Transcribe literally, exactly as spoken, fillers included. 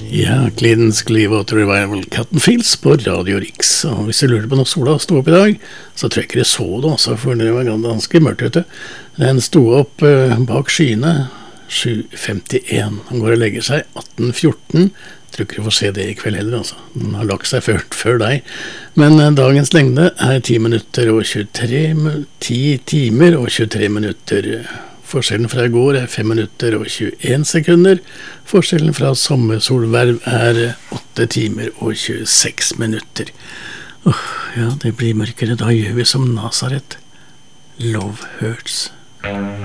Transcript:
Ja, Creedence Clearwater Revival, Cotton Fields på Radio Rix. Og hvis du lurer på når sola stod opp i dag, så tror jeg ikke det så det også, for det var ganske mørkt ute. Den stod opp uh, bak skyene sju femtien. Han går og legger seg atten fjorten. Tror ikke du får se det i kveld heller, altså. Den har lagt seg før, før deg. Men uh, dagens lengde er ti minutter og tjuetre, ti timer og tjuetre minutter. Forskjellen fra i går er fem minutter og tjueen sekunder. Forskjellen fra sommersolverv er åtte timer og tjueseks minutter. Åh, ja, det blir mørkere. Da gjør vi som Nazaret. Love hurts.